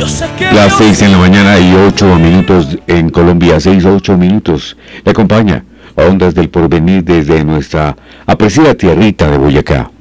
Las 6 en la mañana y 8 minutos en Colombia, 6 8 minutos. Le acompaña a Ondas del Porvenir desde nuestra apreciada tierrita de Boyacá.